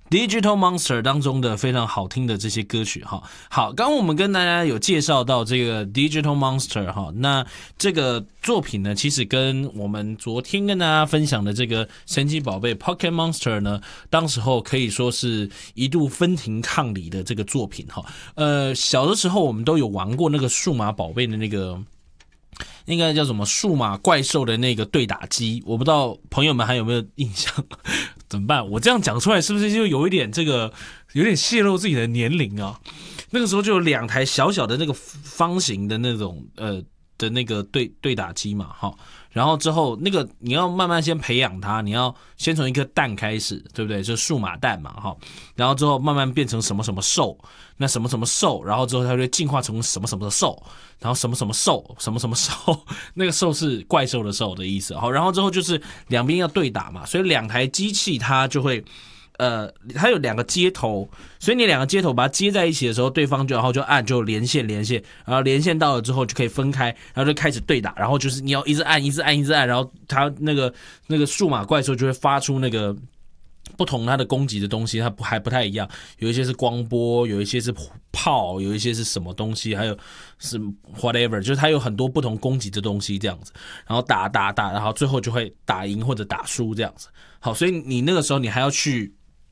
Digital Monster 当中的非常好听的这些歌曲哈。好，刚刚我们跟大家有介绍到这个 Digital Monster 哈，那这个作品呢，其实跟我们昨天跟大家分享的这个神奇宝贝 Pocket Monster 呢，当时候可以说是一度分庭抗礼的这个作品哈。小的时候我们都有玩过那个数码宝贝的那个。应该叫什么数码怪兽的那个对打机，我不知道朋友们还有没有印象？怎么办？我这样讲出来是不是就有一点有点泄露自己的年龄啊？那个时候就有2台小小的那个方形的那种的那个对打机嘛，哈。然后之后那个你要慢慢先培养它，你要先从一颗蛋开始，对不对？就是数码蛋嘛，哈。然后之后慢慢变成什么什么兽，那什么什么兽，然后之后它就会进化成什么什么的兽，然后什么什么兽，什么什么兽，那个兽是怪兽的兽的意思，好。然后之后就是两边要对打嘛，所以2台机器它就会。它有2个接头，所以你2个接头把它接在一起的时候，对方然后就按就连线，然后连线到了之后就可以分开，然后就开始对打，然后就是你要一直按，然后它那个数码怪兽就会发出那个不同它的攻击的东西，它还不太一样，有一些是光波，有一些是炮，有一些是什么东西，还有是 whatever， 就是它有很多不同攻击的东西这样子，然后打，然后最后就会打赢或者打输这样子。好，所以你那个时候你还要去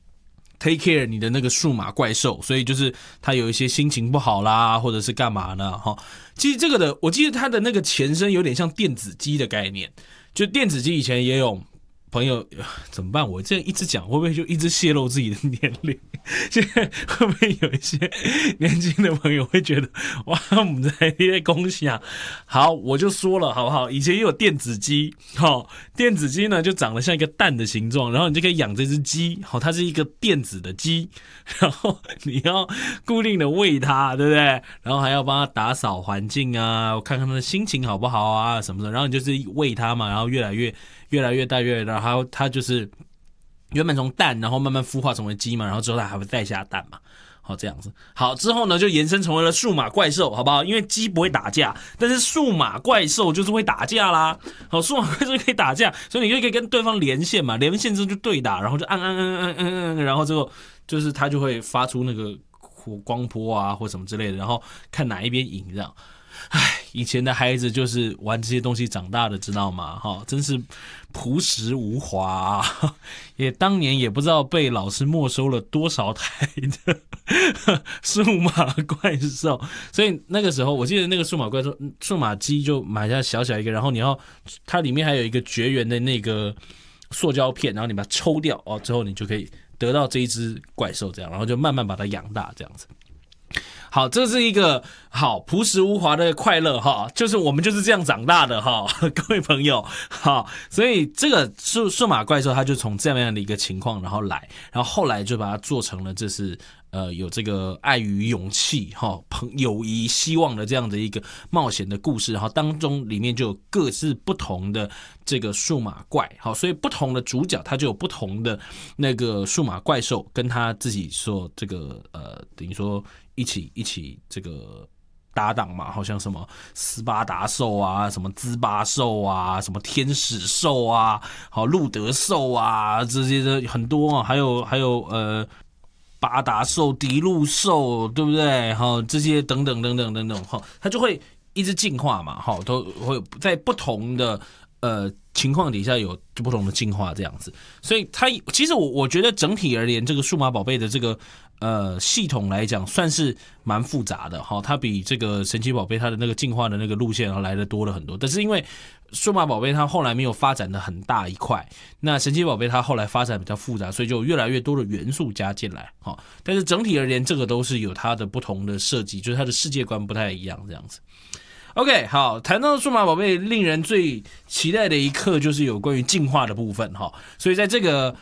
take care 你的那个数码怪兽，所以就是他有一些心情不好啦，或者是干嘛呢？哈，其实这个的，我记得它的那个前身有点像电子机的概念，就电子机以前也有朋友怎么办？我这样一直讲，会不会就一直泄露自己的年龄？现在会不会有一些年轻的朋友会觉得哇，我们在恭喜啊？好，我就说了好不好？以前也有电子鸡，好，电子鸡呢就长得像一个蛋的形状，然后你就可以养这只鸡，好，它是一个电子的鸡，然后你要固定的喂它，对不对？然后还要帮它打扫环境啊，看看它的心情好不好啊什么的，然后你就是喂它嘛，然后越来越大，然后它就是原本从蛋，然后慢慢孵化成为鸡嘛，然后之后它还会再下蛋嘛，好这样子。好，之后呢就延伸成为了数码怪兽，好不好？因为鸡不会打架，但是数码怪兽就是会打架啦。好，数码怪兽可以打架，所以你就可以跟对方连线嘛，连线之后就对打，然后就按，然后之后就是它就会发出那个光波啊或什么之类的，然后看哪一边赢这样。唉，以前的孩子就是玩这些东西长大的，知道吗？哈，真是朴实无华啊，也当年也不知道被老师没收了多少台的数码怪兽，所以那个时候我记得那个数码怪兽数码机就买下小小一个，然后你要它里面还有一个绝缘的那个塑胶片，然后你把它抽掉哦，之后你就可以得到这一只怪兽，这样，然后就慢慢把它养大，这样子。好，这是一个好朴实无华的快乐哈，就是我们就是这样长大的哈，各位朋友。好，所以这个数码怪兽它就从这样的一个情况然后后来就把它做成了这是有这个爱与勇气哈、友谊希望的这样的一个冒险的故事，然后当中里面就有各自不同的这个数码怪，好，所以不同的主角他就有不同的那个数码怪兽跟他自己说这个等于说一起这个搭档嘛，好像什么斯巴达兽啊，什么兹巴兽啊，什么天使兽啊，好路德兽啊，这些的很多啊，还有巴达兽、迪路兽，对不对？好，这些等等，好，它就会一直进化嘛，好，都会在不同的情况底下有不同的进化这样子，所以它其实我觉得整体而言，这个数码宝贝的这个系统来讲算是蛮复杂的哈，它比这个神奇宝贝它的那个进化的那个路线来的多了很多，但是因为数码宝贝它后来没有发展的很大一块，那神奇宝贝它后来发展比较复杂，所以就有越来越多的元素加进来哈，但是整体而言，这个都是有它的不同的设计，就是它的世界观不太一样这样子。OK， 好，谈到数码宝贝，令人最期待的一刻就是有关于进化的部分哈，所以在这个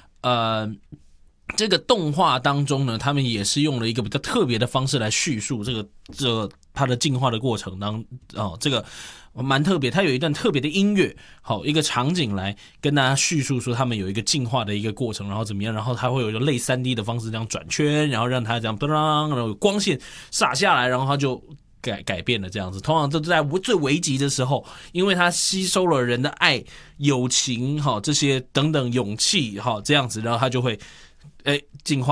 动画当中呢，他们也是用了一个比较特别的方式来叙述这个它的进化的过程这个蛮特别，它有一段特别的音乐，好，一个场景来跟大家叙述说他们有一个进化的一个过程，然后怎么样，然后它会有一个类 3D 的方式这样转圈，然后让它这样然后有光线洒下来，然后它就改变了这样子，通常都在最危急的时候，因为它吸收了人的爱、友情，这些等等勇气，这样子，然后它就会进化。